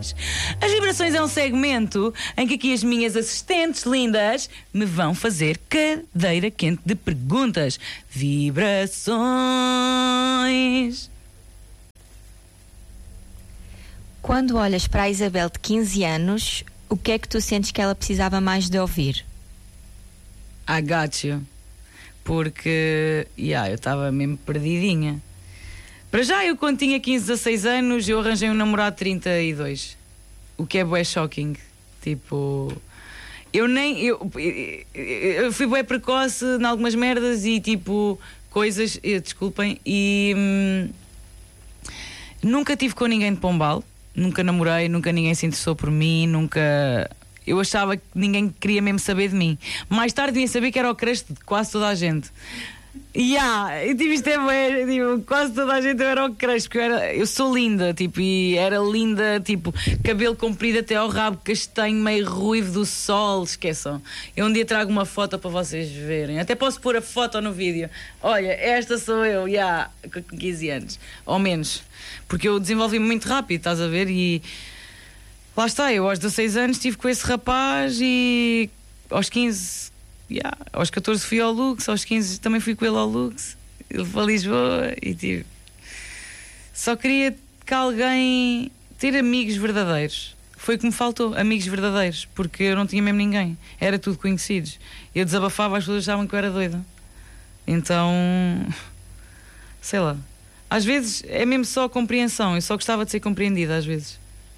vibrações. As vibrações é um segmento em que aqui as minhas assistentes lindas me vão fazer cadeira quente de perguntas. Vibrações. Quando olhas para a Isabel de 15 anos, o que é que tu sentes que ela precisava mais de ouvir? I got you. Porque, eu estava mesmo perdidinha. Para já, eu quando tinha 15, 16 anos, eu arranjei um namorado de 32. O que é bué shocking. Tipo, eu fui bué precoce em algumas merdas e tipo, coisas, desculpem, e nunca tive com ninguém de Pombal. Nunca namorei, nunca ninguém se interessou por mim, nunca... Eu achava que ninguém queria mesmo saber de mim. Mais tarde vinha saber que era o crush de quase toda a gente. Isto é bem, tipo, quase toda a gente eu era o crush, porque eu sou linda, tipo, e era linda, tipo, cabelo comprido até ao rabo, castanho, meio ruivo do sol, esqueçam. Eu um dia trago uma foto para vocês verem, até posso pôr a foto no vídeo. Olha, esta sou eu, com 15 anos, ou menos, porque eu desenvolvi-me muito rápido, estás a ver, e lá está, eu aos 16 anos estive com esse rapaz e aos 15... aos 14 fui ao Lux, aos 15 também fui com ele ao Lux, ele foi a Lisboa e tipo, só queria que alguém ter amigos verdadeiros. Foi o que me faltou, amigos verdadeiros, porque eu não tinha mesmo ninguém, era tudo conhecidos. Eu desabafava, as pessoas achavam que eu era doida. Então, sei lá, às vezes é mesmo só a compreensão, eu só gostava de ser compreendida às vezes.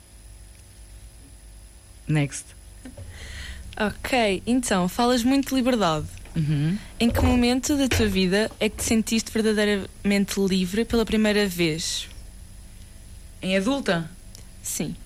Next. Ok, então, falas muito de liberdade. Em que momento da tua vida é que te sentiste verdadeiramente livre pela primeira vez? Em adulta? Sim.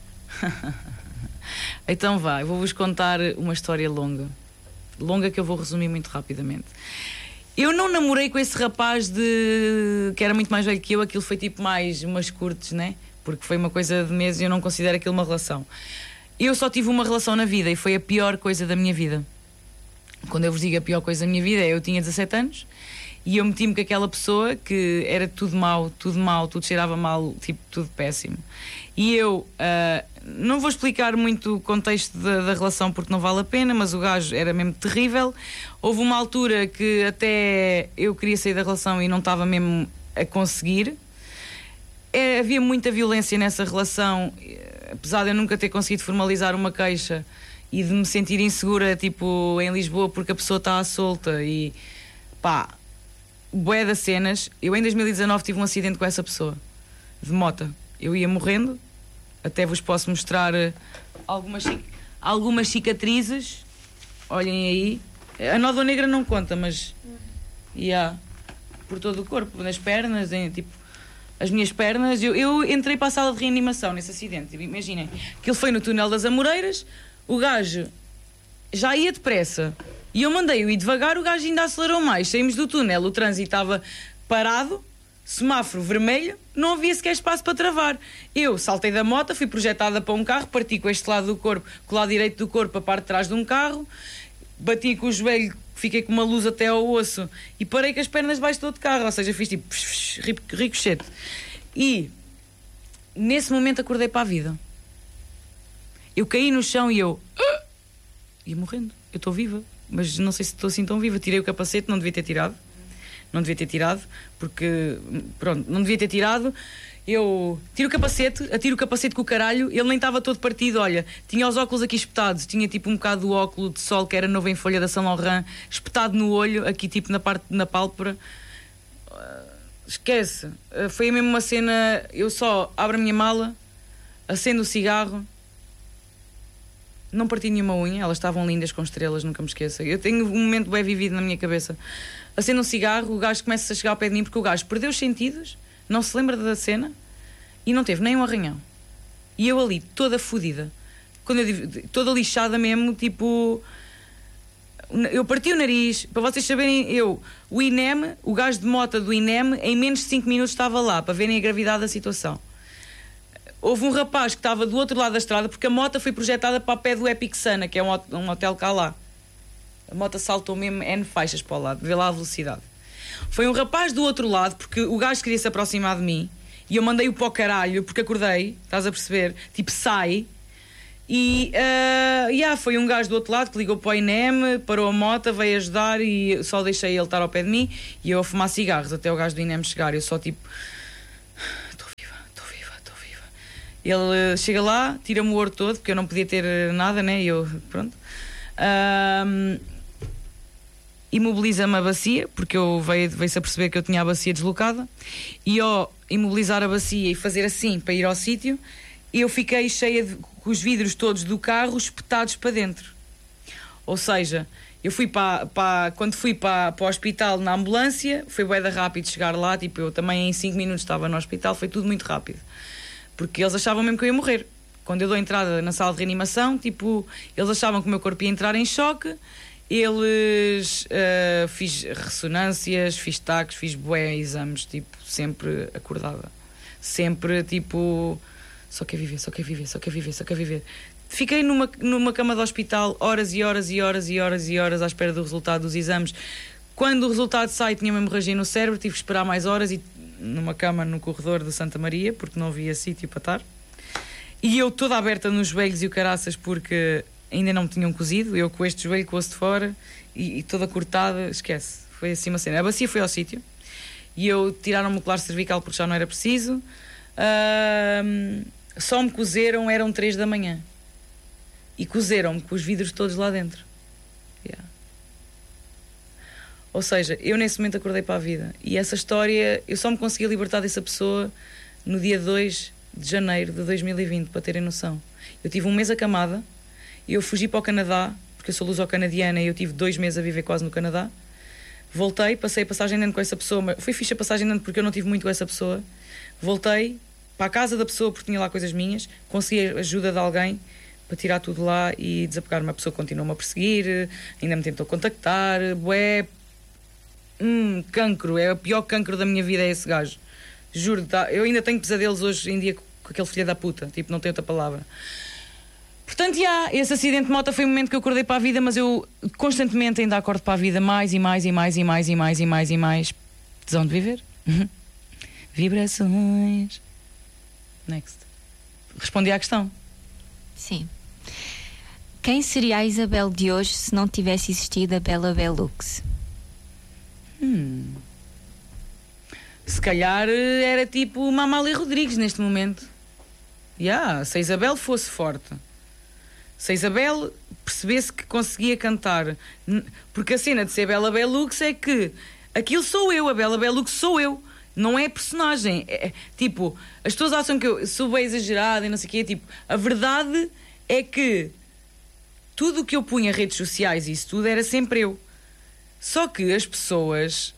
Então eu vou-vos contar uma história longa que eu vou resumir muito rapidamente. Eu não namorei com esse rapaz que era muito mais velho que eu, aquilo foi tipo mais umas curtes, né? Porque foi uma coisa de meses e eu não considero aquilo uma relação. Eu só tive uma relação na vida e foi a pior coisa da minha vida. Quando eu vos digo a pior coisa da minha vida, eu tinha 17 anos e eu meti-me com aquela pessoa que era tudo mau, tudo cheirava mal, tipo, tudo péssimo. E eu não vou explicar muito o contexto da relação porque não vale a pena, mas o gajo era mesmo terrível. Houve uma altura que até eu queria sair da relação e não estava mesmo a conseguir. Havia muita violência nessa relação, apesar de eu nunca ter conseguido formalizar uma queixa e de me sentir insegura, tipo, em Lisboa porque a pessoa está à solta e bué das cenas. Eu em 2019 tive um acidente com essa pessoa de moto, eu ia morrendo, até vos posso mostrar algumas cicatrizes, olhem aí, a nódoa negra não conta, mas por todo o corpo, nas pernas, tipo, as minhas pernas. Eu entrei para a sala de reanimação nesse acidente. Imaginem, aquilo foi no túnel das Amoreiras, o gajo já ia depressa e eu mandei-o ir devagar, o gajo ainda acelerou mais. Saímos do túnel, o trânsito estava parado, semáforo vermelho, não havia sequer espaço para travar. Eu saltei da moto, fui projetada para um carro, parti com este lado do corpo, com o lado direito do corpo, a parte de trás de um carro, bati com o joelho, fiquei com uma luz até ao osso e parei com as pernas debaixo do outro carro, ou seja, fiz tipo ricochete. E nesse momento acordei para a vida. Eu caí no chão e eu ia morrendo. Eu estou viva, mas não sei se estou assim tão viva. Tirei o capacete, não devia ter tirado, porque pronto, não devia ter tirado. Eu atiro o capacete com o caralho, ele nem estava todo partido, olha, tinha os óculos aqui espetados, tinha tipo um bocado do óculo de sol que era novo em folha da Saint Laurent, espetado no olho, aqui tipo na pálpebra. Esquece, foi mesmo uma cena. Eu só abro a minha mala, acendo o cigarro, não parti nenhuma unha, elas estavam lindas com estrelas, nunca me esqueça. Eu tenho um momento bem vivido na minha cabeça. Acendo um cigarro, o gajo começa a chegar ao pé de mim porque o gajo perdeu os sentidos, não se lembra da cena e não teve nem um arranhão. E eu ali, toda fodida, toda lixada mesmo, tipo. Eu parti o nariz, para vocês saberem, o INEM, o gajo de moto do INEM, em menos de 5 minutos estava lá, para verem a gravidade da situação. Houve um rapaz que estava do outro lado da estrada, porque a moto foi projetada para o pé do Epic Sana, que é um hotel cá lá. A moto saltou mesmo N faixas para o lado, vê lá a velocidade. Foi um rapaz do outro lado, porque o gajo queria se aproximar de mim, E eu mandei-o para o caralho, porque acordei, estás a perceber? Tipo, sai. E foi um gajo do outro lado que ligou para o INEM, parou a moto, veio ajudar e só deixei ele estar ao pé de mim e eu a fumar cigarros até o gajo do INEM chegar. Eu só tipo, estou viva. Ele chega lá, tira-me o ouro todo, porque eu não podia ter nada, né? E eu, pronto. Imobiliza-me a bacia, porque eu veio-se a perceber que eu tinha a bacia deslocada, e ao imobilizar a bacia e fazer assim para ir ao sítio, eu fiquei cheia com os vidros todos do carro espetados para dentro. Ou seja, eu fui quando fui para o hospital na ambulância, foi bué da rápido chegar lá, tipo, eu também em 5 minutos estava no hospital, foi tudo muito rápido. Porque eles achavam mesmo que eu ia morrer. Quando eu dou a entrada na sala de reanimação, tipo, eles achavam que o meu corpo ia entrar em choque. Eles fiz ressonâncias, fiz taques, fiz bué exames, tipo, sempre acordada. Sempre, tipo, só quer viver. Fiquei numa cama de hospital horas e horas à espera do resultado dos exames. Quando o resultado sai, tinha uma hemorragia no cérebro, tive que esperar mais horas e numa cama no corredor de Santa Maria, porque não havia sítio para estar. E eu toda aberta nos joelhos e o caraças, porque ainda não me tinham cozido, eu com este joelho com o osso de fora e toda cortada, esquece, foi assim uma cena. A bacia foi ao sítio e tiraram-me o colar cervical porque já não era preciso. Só me cozeram, eram 3 da manhã e cozeram-me com os vidros todos lá dentro. Ou seja, eu nesse momento acordei para a vida e essa história, eu só me consegui libertar dessa pessoa no dia 2 de janeiro de 2020, para terem noção. Eu tive 1 mês acamada. Eu fugi para o Canadá, porque eu sou luso-canadiana e eu tive 2 meses a viver quase no Canadá. Voltei, passei a passagem de ano com essa pessoa, mas foi fixe a passagem de ano porque eu não tive muito com essa pessoa. Voltei para a casa da pessoa porque tinha lá coisas minhas, consegui a ajuda de alguém para tirar tudo lá e desapegar-me. A pessoa continuou-me a perseguir, ainda me tentou contactar. Bué, cancro, é o pior cancro da minha vida, é esse gajo. Juro, eu ainda tenho pesadelos hoje em dia com aquele filho da puta, tipo, não tenho outra palavra. Portanto, esse acidente de moto foi o momento que eu acordei para a vida, mas eu constantemente ainda acordo para a vida mais. Tesão de viver. Vibrações. Next. Respondi à questão. Sim. Quem seria a Isabel de hoje se não tivesse existido a Bella Belux? Se calhar era tipo uma Amália Rodrigues neste momento. Se a Isabel fosse forte, se a Isabel percebesse que conseguia cantar, porque a cena de ser Bella Belux é que aquilo sou eu, a Bella Belux sou eu, não é personagem. Tipo, as pessoas acham que eu sou bem exagerada e não sei o quê. Tipo, a verdade é que tudo o que eu punha em redes sociais e isso tudo era sempre eu. Só que as pessoas,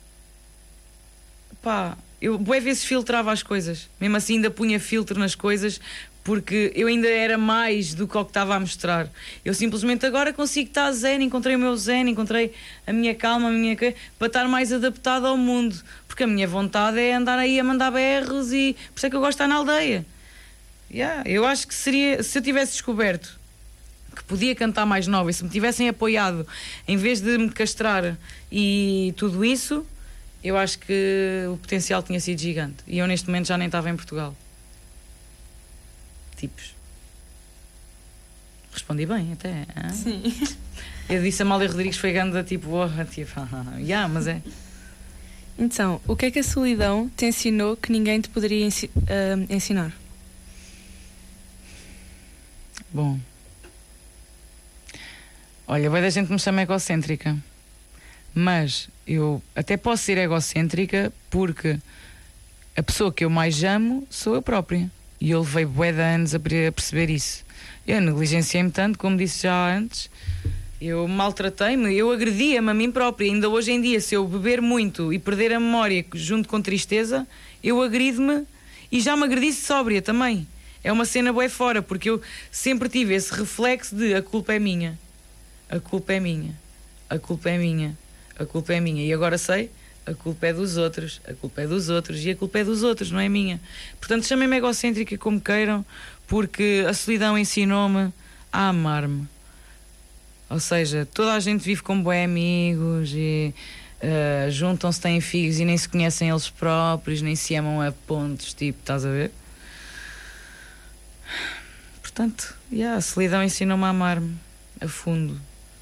eu bué vezes filtrava as coisas, mesmo assim ainda punha filtro nas coisas, porque eu ainda era mais do que o que estava a mostrar. Eu simplesmente agora consigo estar zen, encontrei o meu zen, encontrei a minha calma, para estar mais adaptada ao mundo, porque a minha vontade é andar aí a mandar berros e por isso é que eu gosto de estar na aldeia. Eu acho que seria, se eu tivesse descoberto que podia cantar mais nova e se me tivessem apoiado em vez de me castrar e tudo isso, eu acho que o potencial tinha sido gigante e eu neste momento já nem estava em Portugal. Tipos. Respondi bem até, hein? Sim. Eu disse a Amália Rodrigues foi grande, tipo, mas é. Então, o que é que a solidão te ensinou que ninguém te poderia ensinar? Bom, olha, bué da gente me chama egocêntrica, mas eu até posso ser egocêntrica porque a pessoa que eu mais amo sou eu própria e eu levei bué de anos a perceber isso. Eu negligenciei-me tanto, como disse já antes, eu maltratei-me, eu agredia-me a mim própria. Ainda hoje em dia, se eu beber muito e perder a memória junto com tristeza, eu agrido-me e já me agredi sóbria também. É uma cena bué fora, porque eu sempre tive esse reflexo de a culpa é minha. A culpa é minha. A culpa é minha. A culpa é minha. E agora sei, a culpa é dos outros. A culpa é dos outros. E a culpa é dos outros, não é minha. Portanto, chamem-me egocêntrica como queiram, porque a solidão ensinou-me a amar-me. Ou seja, toda a gente vive com bué amigos e juntam-se, têm filhos e nem se conhecem eles próprios, nem se amam a pontos, tipo, estás a ver? Portanto, a solidão ensinou-me a amar-me a fundo.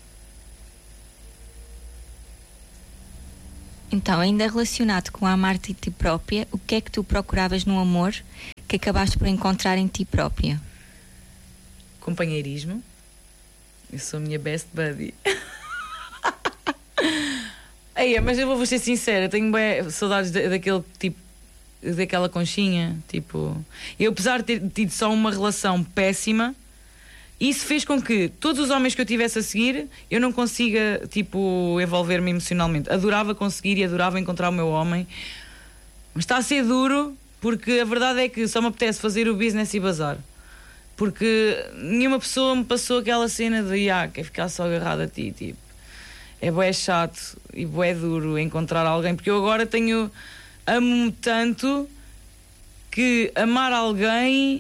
Então, ainda relacionado com a amar-te a ti própria, o que é que tu procuravas no amor que acabaste por encontrar em ti própria? Companheirismo. Eu sou a minha best buddy. Mas eu vou ser sincera, tenho bem saudades daquele tipo, daquela conchinha. Tipo, eu, apesar de ter tido só uma relação péssima, isso fez com que todos os homens que eu tivesse a seguir, eu não consiga, tipo, envolver-me emocionalmente. Adorava conseguir e adorava encontrar o meu homem, mas está a ser duro, porque a verdade é que só me apetece fazer o business e bazar. Porque nenhuma pessoa me passou aquela cena de quer ficar só agarrado a ti, tipo. É bué chato e bué duro encontrar alguém, porque eu agora amo-me tanto que amar alguém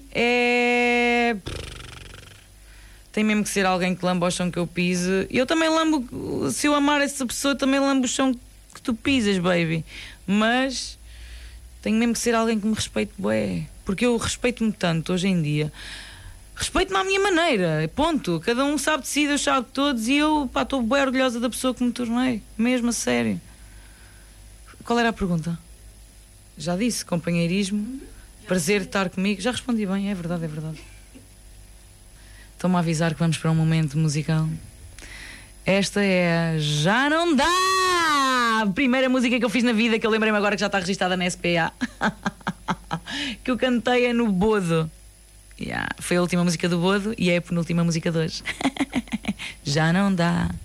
tem mesmo que ser alguém que lamba o chão que eu pise. E eu também lambo, se eu amar essa pessoa, também lambo o chão que tu pisas, baby. Mas tem mesmo que ser alguém que me respeite bué, porque eu respeito-me tanto hoje em dia. Respeito-me à minha maneira, ponto. Cada um sabe de si, eu chave de todos. E eu estou bem orgulhosa da pessoa que me tornei. Mesmo a sério. Qual era a pergunta? Já disse, companheirismo. Prazer de estar comigo. Já respondi bem, é verdade, é verdade. Estão-me a avisar que vamos para um momento musical. Esta é a Já Não Dá! A primeira música que eu fiz na vida, que eu lembrei-me agora que já está registada na SPA. Que eu cantei no Bodo. Foi a última música do Bodo e é a penúltima música de hoje. Já não dá.